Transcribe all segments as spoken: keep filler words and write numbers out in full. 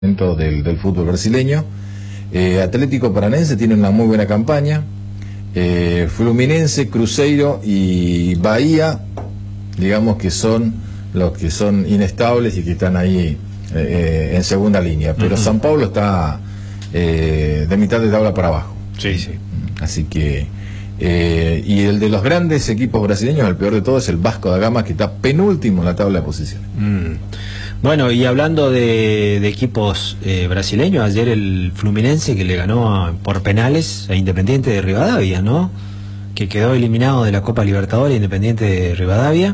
Del, del fútbol brasileño. eh, Atlético Paranense tiene una muy buena campaña. eh, Fluminense, Cruzeiro y Bahía, digamos que son los que son inestables y que están ahí eh, en segunda línea, pero uh-huh. San Paulo está eh, de mitad de tabla para abajo. Sí, sí. Así que eh, y el de los grandes equipos brasileños, el peor de todo, es el Vasco da Gama, que está penúltimo en la tabla de posiciones. Mm. Bueno, y hablando de, de equipos eh, brasileños, ayer el Fluminense, que le ganó a, por penales a Independiente de Rivadavia, ¿no? Que quedó eliminado de la Copa Libertadores, Independiente de Rivadavia.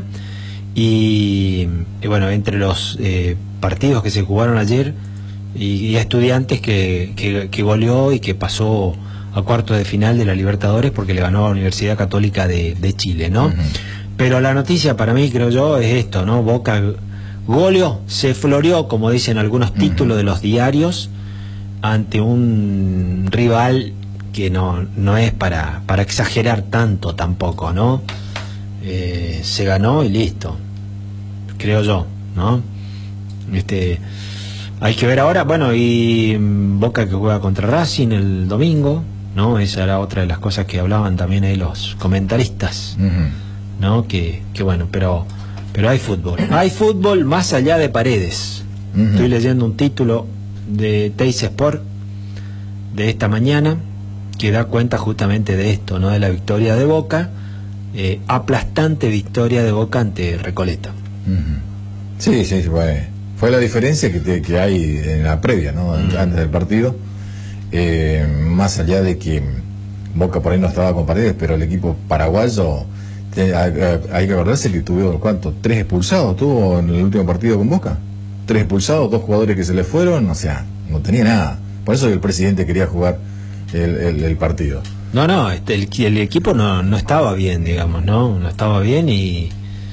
Y, y bueno, entre los eh, partidos que se jugaron ayer, y, y a Estudiantes que, que, que goleó y que pasó a cuartos de final de la Libertadores porque le ganó a la Universidad Católica de, de Chile, ¿no? Uh-huh. Pero la noticia para mí, creo yo, es esto, ¿no? Boca goleó, se floreó, como dicen algunos títulos uh-huh. de los diarios, ante un rival que no, no es para, para exagerar tanto tampoco, ¿no? Eh, se ganó y listo, creo yo, ¿no? Este, hay que ver ahora, bueno, y Boca que juega contra Racing el domingo, ¿no? Esa era otra de las cosas que hablaban también ahí los comentaristas, uh-huh. ¿no? Que, que bueno, pero... Pero hay fútbol, hay fútbol más allá de paredes. Uh-huh. Estoy leyendo un título de Teis Sport de esta mañana que da cuenta justamente de esto, ¿no? De la victoria de Boca, eh, aplastante victoria de Boca ante Recoleta. Uh-huh. Sí, sí, fue, fue la diferencia que, te, que hay en la previa, ¿no? Uh-huh. Antes del partido, eh, más allá de que Boca por ahí no estaba con paredes, pero el equipo paraguayo... Hay que acordarse que tuvo, ¿cuánto? ¿Tres expulsados tuvo en el último partido con Boca? Tres expulsados, dos jugadores que se le fueron, o sea, no tenía nada. Por eso el presidente quería jugar el, el, el partido. No, no, este, el, el equipo no, no estaba bien, digamos, ¿no? No estaba bien y,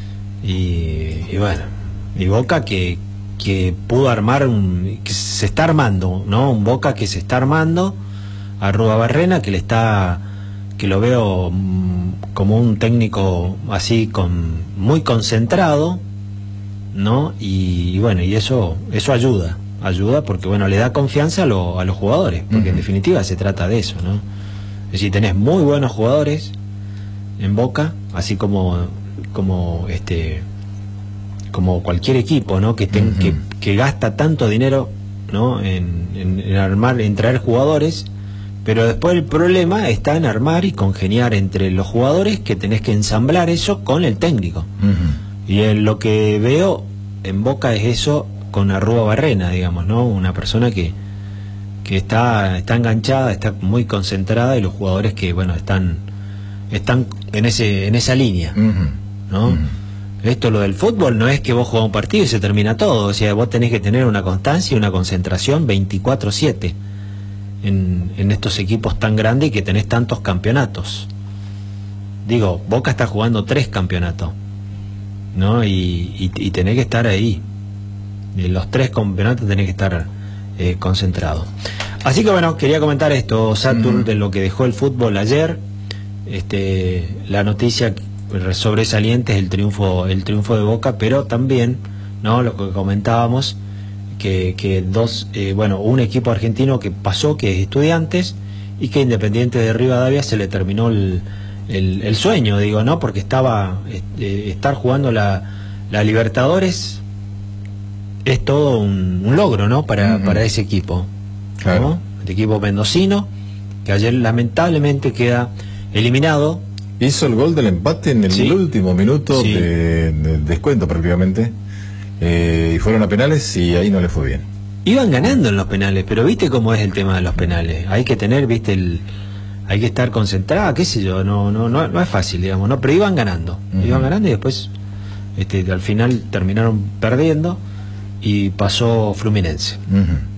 y, y bueno, y Boca que, que pudo armar, un, que se está armando, ¿no? Un Boca que se está armando, a Arruabarrena que le está, que lo veo como un técnico así con muy concentrado, ¿no? Y, y bueno, y eso eso ayuda, ayuda porque bueno, le da confianza a, lo, a los jugadores, porque uh-huh. en definitiva se trata de eso, ¿no? Es decir, tenés muy buenos jugadores en Boca, así como como este como cualquier equipo, ¿no? Que, ten, uh-huh. que, que gasta tanto dinero, ¿no? En, en, en armar, en traer jugadores. Pero después el problema está en armar y congeniar entre los jugadores, que tenés que ensamblar eso con el técnico. Uh-huh. Y en lo que veo en Boca es eso con Arruabarrena, digamos, ¿no? Una persona que, que está, está enganchada, está muy concentrada, y los jugadores que, bueno, están, están en ese, en esa línea, uh-huh. ¿no? Uh-huh. Esto, lo del fútbol, no es que vos jugás un partido y se termina todo. O sea, vos tenés que tener una constancia y una concentración veinticuatro siete. En, en estos equipos tan grandes y que tenés tantos campeonatos. Digo, Boca está jugando tres campeonatos, ¿no? Y, y, y tenés que estar ahí. En los tres campeonatos tenés que estar eh, concentrado. Así que bueno, quería comentar esto, Saturn, uh-huh. de lo que dejó el fútbol ayer. Este, la noticia sobresaliente es el triunfo, el triunfo de Boca, pero también, ¿no? Lo que comentábamos. Que, que dos, eh, bueno, un equipo argentino que pasó, que es Estudiantes, y que Independiente de Rivadavia se le terminó el, el, el sueño, digo, ¿no? Porque estaba, eh, estar jugando la, la Libertadores es todo un, un logro, ¿no? Para, uh-huh. para ese equipo, claro. ¿no? El equipo mendocino, que ayer lamentablemente queda eliminado. Hizo el gol del empate en el sí. último minuto sí. de, de descuento prácticamente. Eh, y fueron a penales y ahí no le fue bien. Iban ganando en los penales, pero viste cómo es el tema de los penales. Hay que tener, viste, el, hay que estar concentrado, qué sé yo, no, no, no, no es fácil, digamos, ¿no? Pero iban ganando, uh-huh. iban ganando y después, este, al final terminaron perdiendo y pasó Fluminense. Uh-huh.